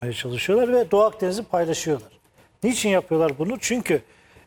çalışıyorlar ve Doğu Akdeniz'i paylaşıyorlar. Niçin yapıyorlar bunu? Çünkü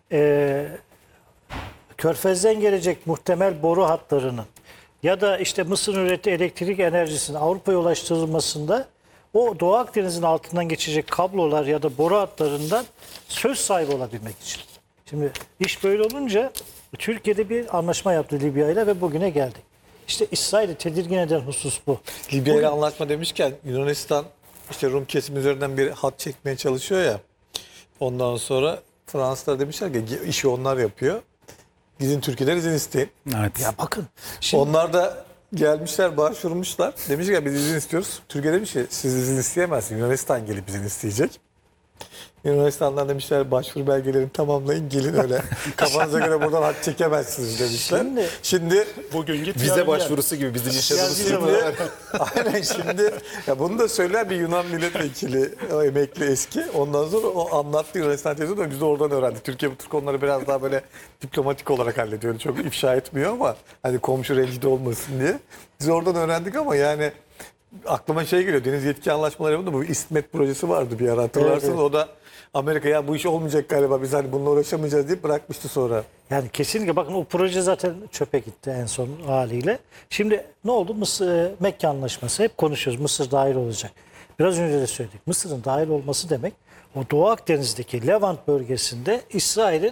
Körfez'den gelecek muhtemel boru hatlarının ya da işte Mısır'ın ürettiği elektrik enerjisinin Avrupa'ya ulaştırılmasında o Doğu Akdeniz'in altından geçecek kablolar ya da boru hatlarından söz sahibi olabilmek için. Şimdi iş böyle olunca Türkiye'de bir anlaşma yaptı Libya ile ve bugüne geldik. İşte İsrail'i tedirgin eden husus bu. Libya ile anlaşma demişken Yunanistan işte Rum kesimi üzerinden bir hat çekmeye çalışıyor ya. Ondan sonra Fransızlar demişler ki işi onlar yapıyor. Gidin Türkiye'den izin isteyin. Evet. Ya bakın. Şimdi, Onlar da gelmişler, başvurmuşlar. Demişler ki biz izin istiyoruz. Türkiye demiş ki siz izin isteyemezsiniz. Yunanistan gelip izin isteyecek. Yunanistan'dan demişler başvuru belgelerini tamamlayın gelin öyle. Kafanıza göre buradan hat çekemezsiniz demişler. Şimdi Bugün git vize başvurusu gibi bizim yaşadığımız vize şimdi. Aynen şimdi ya bunu da söyler bir Yunan milletvekili o emekli eski. Ondan sonra o anlattı Yunanistan teyze biz de oradan öğrendik. Türkiye bu tür konuları biraz daha böyle diplomatik olarak hallediyor. Çok ifşa etmiyor ama hani komşu rencide olmasın diye. Biz oradan öğrendik ama yani aklıma şey geliyor. Deniz yetki anlaşmaları yapıldı. Bu İSMET projesi vardı bir ara hatırlarsın. Evet. O da Amerika ya bu iş olmayacak galiba biz hani bununla uğraşamayacağız deyip bırakmıştı sonra. yani kesinlikle bakın o proje zaten çöpe gitti en son haliyle. Şimdi ne oldu? Mekke Anlaşması hep konuşuyoruz. Mısır dahil olacak. Biraz önce de söyledik. Mısır'ın dahil olması demek o Doğu Akdeniz'deki Levant bölgesinde İsrail'in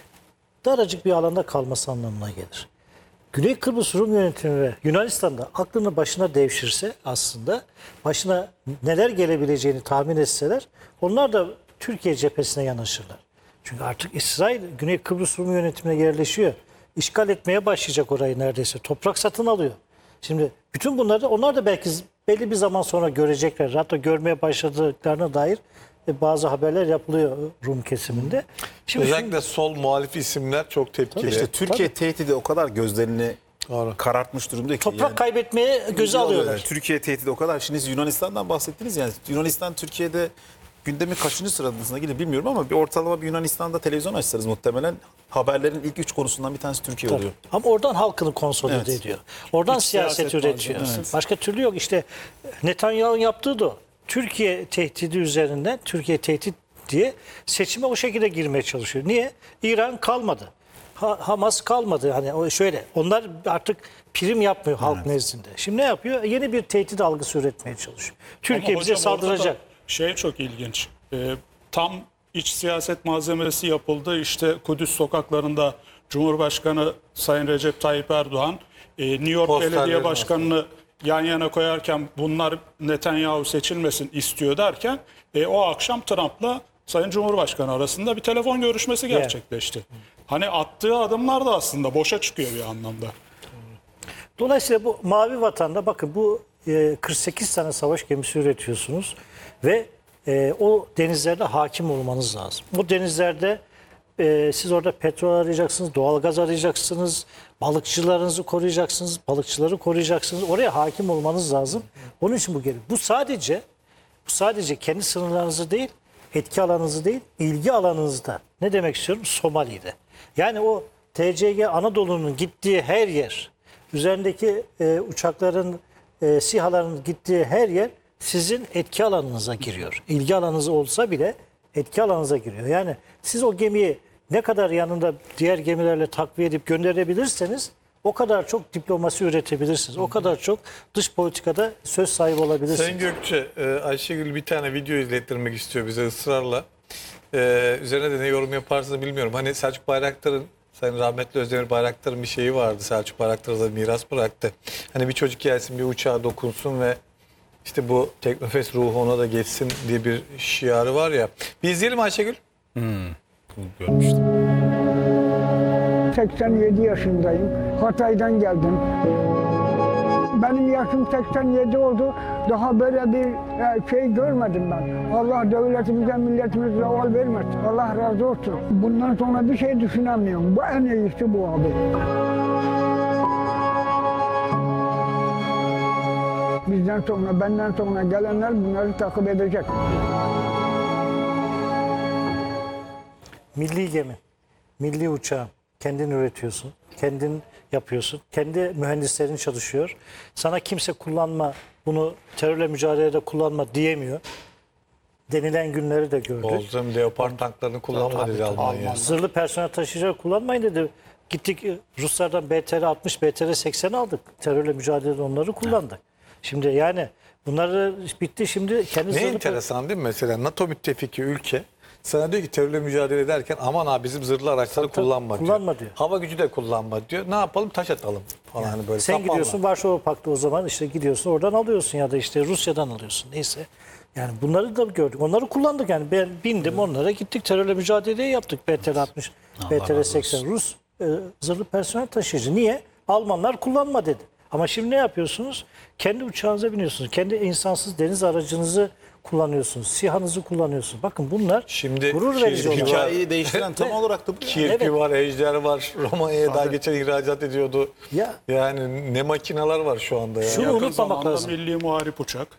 daracık bir alanda kalması anlamına gelir. Güney Kıbrıs Rum yönetimi ve Yunanistan'da aklını başına devşirse aslında başına neler gelebileceğini tahmin etseler onlar da Türkiye cephesine yanaşırlar. Çünkü artık İsrail Güney Kıbrıs Rum yönetimine yerleşiyor. İşgal etmeye başlayacak orayı neredeyse. Toprak satın alıyor. Şimdi bütün bunları onlar da belki belli bir zaman sonra görecekler. Hatta görmeye başladıklarına dair bazı haberler yapılıyor Rum kesiminde. Şimdi Özellikle sol muhalif isimler çok tepkili. İşte Türkiye tehdidi o kadar gözlerini karartmış durumda ki. toprak kaybetmeye göze alıyorlar. Türkiye tehdidi o kadar. Şimdi siz Yunanistan'dan bahsettiniz yani. Yunanistan Türkiye'de gündemin kaçıncı sırasına gelir bilmiyorum ama bir ortalama bir Yunanistan'da televizyon açsanız muhtemelen haberlerin ilk 3 konusundan bir tanesi Türkiye oluyor. Ama oradan halkını konsolide Evet. ediyor. Oradan İç siyaset siyaset üretiyor. malzemesi. Evet. Başka türlü yok. İşte Netanyahu'nun yaptığı da o. Türkiye tehdidi üzerinden, Türkiye tehdit diye seçime o şekilde girmeye çalışıyor. Niye? İran kalmadı. Hamas kalmadı. Hani şöyle onlar artık prim yapmıyor halk nezdinde. Şimdi ne yapıyor? Yeni bir tehdit algısı üretmeye çalışıyor. Türkiye Ama bize hocam ortada saldıracak. şey çok ilginç. Tam iç siyaset malzemesi yapıldı. İşte Kudüs sokaklarında Cumhurbaşkanı Sayın Recep Tayyip Erdoğan New York Posterlerin Belediye Başkanı'nı yan yana koyarken bunlar Netanyahu seçilmesin istiyor derken o akşam Trump'la Sayın Cumhurbaşkanı arasında bir telefon görüşmesi gerçekleşti. Hani attığı adımlar da aslında boşa çıkıyor bir anlamda. Dolayısıyla bu mavi vatanda bakın bu 48 tane savaş gemisi üretiyorsunuz ve o denizlerde hakim olmanız lazım. Bu denizlerde siz orada petrol arayacaksınız, doğalgaz arayacaksınız, balıkçılarınızı koruyacaksınız, balıkçıları koruyacaksınız. Oraya hakim olmanız lazım. Onun için bu gelir. Bu sadece kendi sınırlarınızı değil, etki alanınızı değil, ilgi alanınızda. Ne demek istiyorum? Somali'de. Yani o TCG Anadolu'nun gittiği her yer, üzerindeki uçakların, SİHA'ların gittiği her yer sizin etki alanınıza giriyor. İlgi alanınız olsa bile etki alanınıza giriyor. Yani siz o gemiyi ne kadar yanında diğer gemilerle takviye edip gönderebilirseniz o kadar çok diplomasi üretebilirsiniz. O kadar çok dış politikada söz sahibi olabilirsiniz. Sayın Gökçe, Ayşegül bir tane video izlettirmek istiyor bize ısrarla. Üzerine de ne yorum yaparsınız bilmiyorum. Hani Selçuk Bayraktar'ın, Sayın rahmetli Özdemir Bayraktar'ın bir şeyi vardı. Selçuk Bayraktar'a da miras bıraktı. Hani bir çocuk gelsin bir uçağa dokunsun ve işte bu Teknofest ruhu ona da geçsin diye bir şiarı var ya. Bir izleyelim Ayşegül. Görmüştüm. 87 yaşındayım. Hatay'dan geldim. Benim yaşım 87 oldu. Daha böyle bir şey görmedim ben. Allah devletimize, milletimize zeval vermesin. Allah razı olsun. Bundan sonra bir şey düşünemiyorum. Bu en iyisi bu abi. Bizden sonra, benden sonra gelenler bunları takip edecek. Milli gemi, milli uçağın kendin üretiyorsun, kendin yapıyorsun, kendi mühendislerin çalışıyor. Sana kimse kullanma, bunu terörle mücadelede kullanma diyemiyor. denilen günleri de gördük. Bolzum Leopard tanklarını kullanmadı dedi Almanya. Zırhlı personel taşıyıcıları kullanmayın dedi. Gittik Ruslardan BTR 60, BTR 80 aldık. Terörle mücadelede onları kullandık. Şimdi yani bunları bitti, şimdi kendi Ne zırhlı enteresan değil mi? Mesela NATO müttefiki ülke sana diyor ki terörle mücadele ederken aman abi bizim zırhlı araçları kullanma diyor. kullanma diyor. Hava gücü de kullanma diyor. Ne yapalım? Taş atalım falan hani böyle. Sen Sapalma. gidiyorsun Varşova Paktı, o zaman işte gidiyorsun oradan alıyorsun ya da işte Rusya'dan alıyorsun neyse. Yani bunları da gördük. Onları kullandık yani. Ben bindim onlara, gittik terörle mücadeleyi yaptık. BTR 60, BTR 80 Rus zırhlı personel taşıyıcı. Niye? Almanlar kullanma dedi. Ama şimdi ne yapıyorsunuz? Kendi uçağınıza biniyorsunuz. Kendi insansız deniz aracınızı kullanıyorsunuz. SİHA'nızı kullanıyorsunuz. Bakın bunlar Şimdi gurur verici olarak. Hikayeyi değiştiren tam olarak da bu. Kirpi Evet. var, ejder var. Romanya'ya daha geçen ihracat ediyordu. Ya. Yani ne makineler var şu anda ya. Şunu Yakın unutmamak zamanda lazım. milli muharip uçak.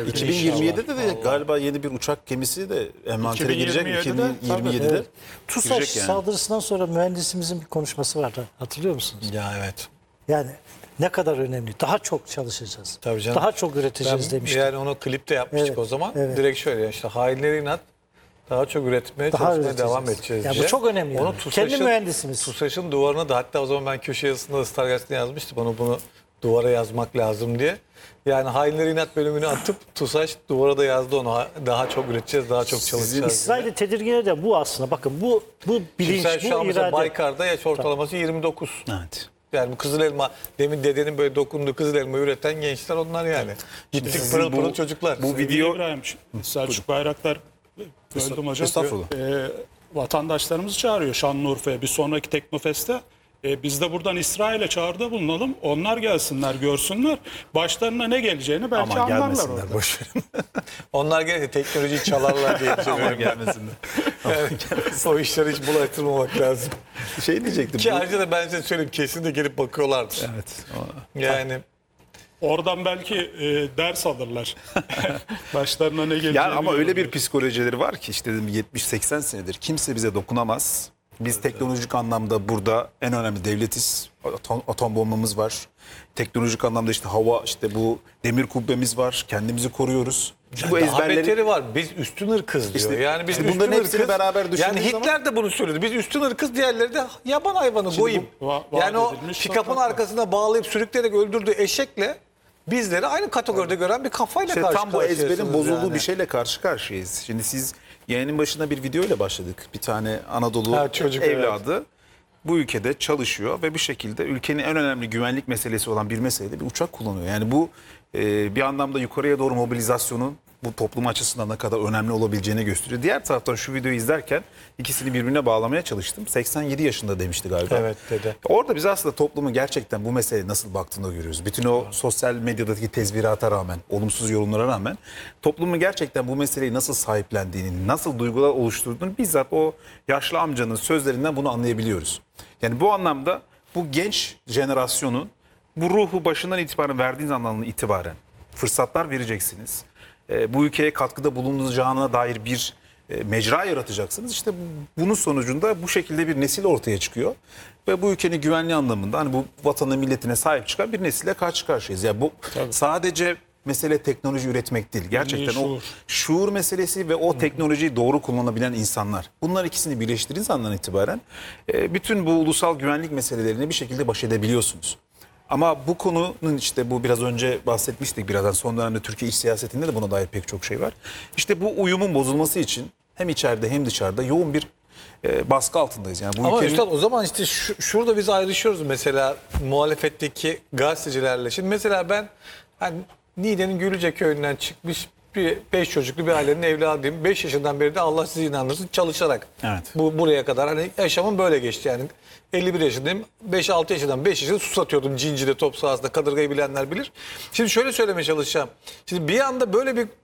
2027'de de galiba yeni bir uçak gemisi de envantere girecek. 2027'de 2027'de. Evet. TUSAŞ girecek yani. saldırısından sonra mühendisimizin bir konuşması vardı. Hatırlıyor musunuz? Ya evet. Yani ne kadar önemli. Daha çok çalışacağız. Tabii canım. Daha çok üreteceğiz demiştik. Yani onu klipte yapmıştık Evet, o zaman. evet. Direkt şöyle işte hainleri inat daha çok üretmeye Daha çalışmaya üreteceğiz. devam edeceğiz Ya bu diye. çok önemli Onu yani. TUSAŞ'ın- Kendi mühendisimiz. TUSAŞ'ın duvarına da, hatta o zaman ben köşe yazısında Star Gazetesi'ne yazmıştım. Bunu duvara yazmak lazım diye. Yani hainleri inat bölümünü atıp TUSAŞ duvara da yazdı onu. Daha çok üreteceğiz, daha çok çalışacağız. İsrail'i tedirgin eden bu aslında. Bakın bu bilinç, Sen şu bu an mesela irade. Baykar'da yaş ortalaması 29. Evet. Yani bu kızıl elma, demin dedenin böyle dokunduğu kızıl elma üreten gençler onlar yani. Gittik Sizin pırıl bu- pırıl çocuklar. bu video İbrahim, Selçuk Bayraktar, böldüm hocam. Estağfurullah. Vatandaşlarımızı çağırıyor Şanlıurfa'ya bir sonraki Teknofest'te. Biz de buradan İsrail'e çağrıda bulunalım. Onlar gelsinler, görsünler. Başlarına ne geleceğini belki Aman anlarlar gelmesinler orada. boş verin. Onlar gelince teknolojiyi çalarlar diye Aman düşünüyorum. gelmesinler. Yani, o işleri hiç bulaştırmamak lazım. Şey diyecektim. Ki ayrıca da ben size söyleyeyim, kesin de gelip bakıyorlardır. Evet. Yani Oradan belki ders alırlar. Başlarına ne geleceğini. Yani ama öyle bir görürler. psikolojileri var ki işte dedim 70-80 senedir kimse bize dokunamaz. Biz teknolojik anlamda burada en önemli devletiz. Atom bombamız var. Teknolojik anlamda işte hava, işte bu demir kubbemiz var. Kendimizi koruyoruz. Şimdi bu daha ezberleri beteri var. Biz üstün ırkız diyor. İşte- Yani biz işte üstün bunların hepsini ırkız. beraber düşündüğün Yani Hitler de bunu söyledi. Biz üstün ırkız, diğerleri de yaban hayvanı, goyim. vaat Yani o edilmiş pikapın topraklar. arkasına bağlayıp sürükleyerek öldürdüğü eşekle bizleri aynı kategoride gören bir kafayla İşte karşı tam bu ezberin karşıyasınız bozulduğu yani. bir şeyle karşı karşıyayız. Şimdi siz yayının başında bir video ile başladık. Bir tane Anadolu Ha, çocuk, evladı bu ülkede çalışıyor ve bir şekilde ülkenin en önemli güvenlik meselesi olan bir meselede bir uçak kullanıyor. Yani bu bir anlamda yukarıya doğru mobilizasyonun bu toplum açısından ne kadar önemli olabileceğini gösteriyor. Diğer taraftan şu videoyu izlerken ikisini birbirine bağlamaya çalıştım. 87 yaşında demişti galiba. Evet, dede. Orada biz aslında toplumun gerçekten bu meseleye nasıl baktığını görüyoruz. Bütün o sosyal medyadaki tezvirata rağmen, olumsuz yorumlara rağmen toplumun gerçekten bu meseleyi nasıl sahiplendiğini, nasıl duygular oluşturduğunu bizzat o yaşlı amcanın sözlerinden bunu anlayabiliyoruz. Yani bu anlamda bu genç jenerasyonun bu ruhu başından itibaren verdiğiniz anlamda itibaren fırsatlar vereceksiniz. Bu ülkeye katkıda bulunacağına dair bir mecra yaratacaksınız. İşte bunun sonucunda bu şekilde bir nesil ortaya çıkıyor. Ve bu ülkenin güvenliği anlamında hani bu vatanı milletine sahip çıkan bir nesille karşı karşıyayız. Yani bu sadece mesele teknoloji üretmek değil. Gerçekten o şuur meselesi ve o teknolojiyi doğru kullanabilen insanlar. Bunlar ikisini birleştirdiğiniz andan itibaren bütün bu ulusal güvenlik meselelerini bir şekilde baş edebiliyorsunuz. Ama bu konunun işte bu biraz önce bahsetmiştik birazdan son dönemde Türkiye iç siyasetinde de buna dair pek çok şey var. İşte bu uyumun bozulması için hem içeride hem dışarıda yoğun bir baskı altındayız. Yani bu Ama ülkenin... üstad o zaman işte şurada biz ayrışıyoruz mesela muhalefetteki gazetecilerle. Şimdi mesela ben hani Niğde'nin Gülüce köyünden çıkmış bir 5 çocuklu bir ailenin evladıyım. 5 yaşından beri de Allah sizi inandırsın çalışarak. Evet. Buraya kadar hani yaşamım böyle geçti yani. 51 yaşındayım. 5-6 yaşından 5 yaşında su satıyordum Cinci'de top sahasında. Kadırgayı bilenler bilir. Şimdi şöyle söylemeye çalışacağım. Şimdi bir anda böyle bir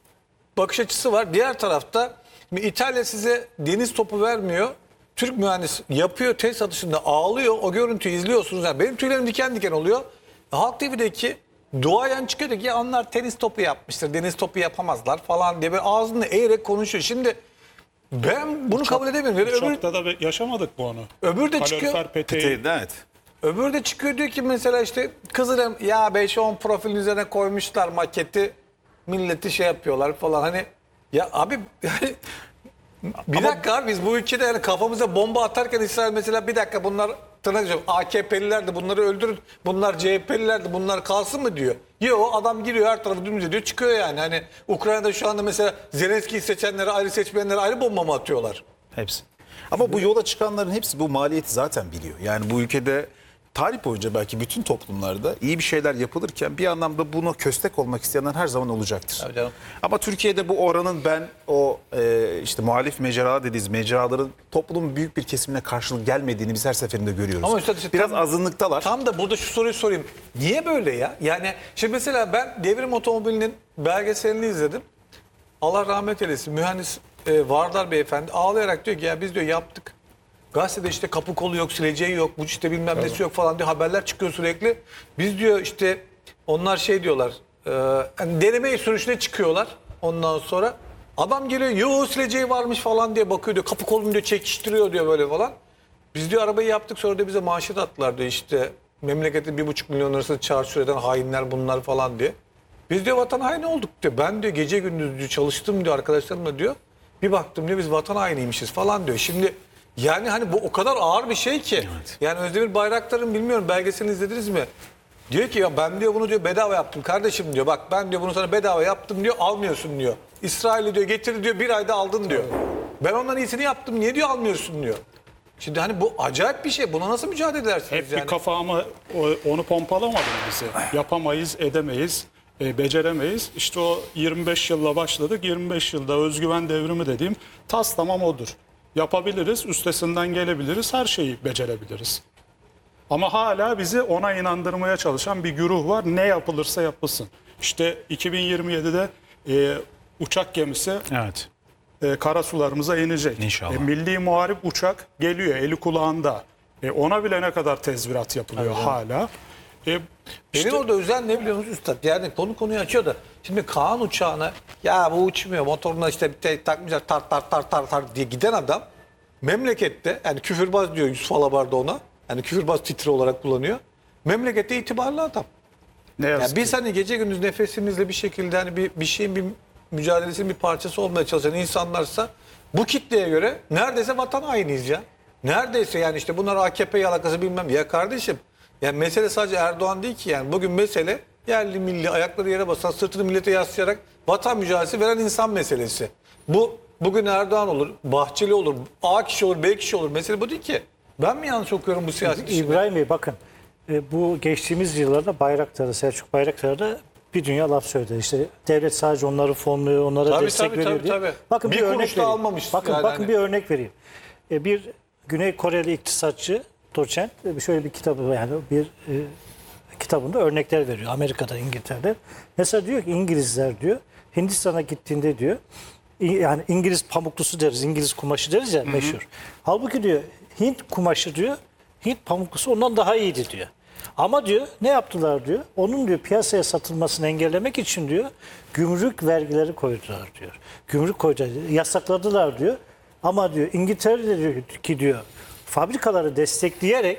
bakış açısı var. Diğer tarafta İtalya size deniz topu vermiyor. Türk mühendis yapıyor, test atışında ağlıyor. O görüntüyü izliyorsunuz. Yani benim tüylerim diken diken oluyor. Halk TV'deki duayen çıkıyor ki onlar tenis topu yapmıştır. Deniz topu yapamazlar falan diye böyle ağzını eğerek konuşuyor. Şimdi ben bunu kabul edemiyorum. Yani Uçakta da yaşamadık bu onu. öbür de çıkıyor. Kalorifer peteği. Evet. Öbürü de çıkıyor diyor ki mesela işte Kızılem ya 5-10 profilin üzerine koymuşlar maketi. Milleti şey yapıyorlar falan hani Ya abi yani bir dakika abi, biz bu ülkede yani kafamıza bomba atarken İsrail mesela bir dakika bunlar tırnak içinde AKP'liler de bunları öldürün, bunlar CHP'liler de bunlar kalsın mı diyor. Yo, adam giriyor her tarafı dümdüz ediyor çıkıyor yani. Hani Ukrayna'da şu anda mesela Zelenski'yi seçenlere ayrı, seçmeyenlere ayrı bomba mı atıyorlar? Hepsi. Ama bu yola çıkanların hepsi bu maliyeti zaten biliyor. Yani bu ülkede tarih boyunca belki bütün toplumlarda iyi bir şeyler yapılırken bir anlamda buna köstek olmak isteyenler her zaman olacaktır. Tabii canım. Ama Türkiye'de bu oranın ben o işte muhalif mecra dediğimiz mecraların toplumun büyük bir kesimine karşılık gelmediğini biz her seferinde görüyoruz. Ama işte biraz tam- azınlıktalar. Tam da burada şu soruyu sorayım. Niye böyle ya? Yani şimdi mesela ben Devrim Otomobili'nin belgeselini izledim. Allah rahmet eylesin. Mühendis Vardar Beyefendi ağlayarak diyor ki ya biz diyor yaptık. Gazetede işte kapı kolu yok, sileceği yok, bu işte bilmem nesi yok falan diyor. Haberler çıkıyor sürekli. Biz diyor işte onlar şey diyorlar. Hani deneme sürüşüne çıkıyorlar ondan sonra. Adam geliyor yo sileceği varmış falan diye bakıyor diyor. Kapı kolunu diyor çekiştiriyor diyor böyle falan. Biz diyor arabayı yaptık sonra da bize manşet attılar diyor işte. Memleketin 1,5 milyon arası çarçur eden hainler bunlar falan diye. Biz diyor vatan haini olduk diyor. Ben diyor gece gündüz diyor, çalıştım diyor arkadaşlarımla diyor. Bir baktım diyor biz vatan hainiymişiz falan diyor. Şimdi yani hani bu o kadar ağır bir şey ki. Evet. Yani Özdemir Bayraktar'ın bilmiyorum belgeselini izlediniz mi? Diyor ki ya ben diyor bunu diyor bedava yaptım kardeşim diyor. Bak ben diyor bunu sana bedava yaptım diyor almıyorsun diyor. İsrail'i diyor getirdi diyor bir ayda aldın diyor. Ben ondan iyisini yaptım niye diyor almıyorsun diyor. Şimdi hani bu acayip bir şey. Buna nasıl mücadele edersiniz Hep yani? bir kafamı onu pompalamadım bize. Yapamayız, edemeyiz, beceremeyiz. İşte o 25 yılla başladık. 25 yılda özgüven devrimi dediğim tas tamam odur. Yapabiliriz, üstesinden gelebiliriz, her şeyi becerebiliriz. Ama hala bizi ona inandırmaya çalışan bir güruh var. Ne yapılırsa yapılsın. İşte 2027'de uçak gemisi Evet. karasularımıza inecek. İnşallah. Milli Muharip uçak geliyor eli kulağında. Ona bile ne kadar tezvirat yapılıyor hala. Benim orada özel ne biliyor musunuz üstad? Yani konuyu açıyor da. Şimdi Kaan uçağına ya bu uçmuyor motoruna işte bir takmışlar tar diye giden adam memlekette yani küfürbaz diyor Yusuf Alabar'da ona. Yani küfürbaz titri olarak kullanıyor. Memlekette itibarlı adam. Ne yazık Yani biz hani gece gündüz nefesimizle bir şekilde hani bir şeyin bir mücadelesinin bir parçası olmaya çalışan insanlarsa bu kitleye göre neredeyse vatan hainiyiz ya. Neredeyse yani işte bunlar AKP yalakası bilmem ya kardeşim. Yani mesele sadece Erdoğan değil ki yani bugün mesele yerli milli ayakları yere basan sırtını millete yaslayarak vatan mücadelesi veren insan meselesi. Bugün Erdoğan olur, Bahçeli olur, A kişi olur, B kişi olur. Mesele bu değil ki. Ben mi yanlış okuyorum bu siyaset işini? İbrahim Bey bakın bu geçtiğimiz yıllarda Bayraktar'a, Selçuk Bayraktar'a bir dünya laf söyledi. İşte devlet sadece onları fonluyor, onlara Tabii, destek tabii, veriyor tabii, diye. tabii. Bakın Bir bir kuruş örnek da vereyim. almamış Bakın yani bakın hani. bir örnek vereyim. Bir Güney Koreli iktisatçı, doçent şöyle bir kitabı yani bir kitabında örnekler veriyor Amerika'da, İngiltere'de. Mesela diyor ki İngilizler diyor Hindistan'a gittiğinde diyor yani İngiliz pamuklusu deriz, İngiliz kumaşı deriz ya meşhur. Halbuki diyor Hint kumaşı diyor Hint pamuklusu ondan daha iyiydi diyor. Ama diyor ne yaptılar diyor. Onun diyor piyasaya satılmasını engellemek için diyor gümrük vergileri koydular diyor. Gümrük koydular, yasakladılar diyor. Ama diyor İngiltere'de diyor ki diyor fabrikaları destekleyerek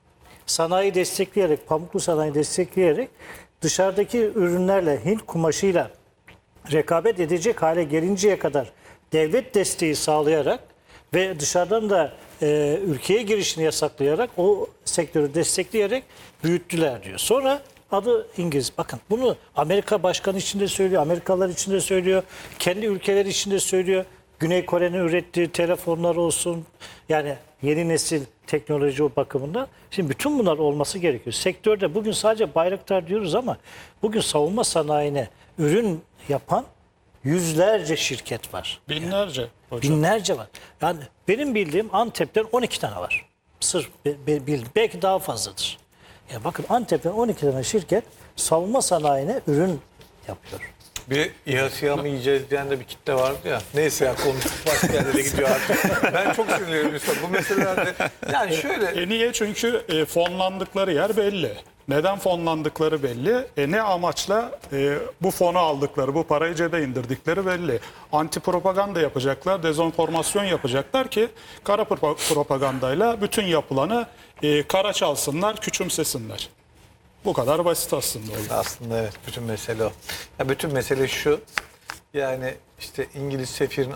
sanayi destekleyerek, pamuklu sanayi destekleyerek dışarıdaki ürünlerle Hint kumaşıyla rekabet edecek hale gelinceye kadar devlet desteği sağlayarak ve dışarıdan da ülkeye girişini yasaklayarak o sektörü destekleyerek büyüttüler diyor. Sonra adı İngiliz. Bakın bunu Amerika başkanı için de söylüyor, Amerikalılar için de söylüyor, kendi ülkeleri için de söylüyor. Güney Kore'nin ürettiği telefonlar olsun yani yeni nesil teknoloji o bakımından. Şimdi bütün bunlar olması gerekiyor. Sektörde bugün sadece Bayraktar diyoruz ama bugün savunma sanayine ürün yapan yüzlerce şirket var. binlerce hocam. Binlerce var. Yani benim bildiğim Antep'ten 12 tane var. Sırf belki daha fazladır. Ya bakın Antep'ten 12 tane şirket savunma sanayine ürün yapıyor. Bir İHA mı yiyeceğiz diyen de bir kitle vardı ya. Neyse ya konuştuk başka yerlere gidiyor artık. Ben çok sinirliyim Üstad bu meselelerde. Yani şöyle. Niye? Çünkü fonlandıkları yer belli. Neden fonlandıkları belli. Ne amaçla bu fonu aldıkları, bu parayı cebe indirdikleri belli. Anti propaganda yapacaklar, dezenformasyon yapacaklar ki kara propagandayla bütün yapılanı kara çalsınlar, küçümsesinler. Bu kadar basit aslında. Aslında evet bütün mesele o. Ya bütün mesele şu. Yani işte İngiliz sefirin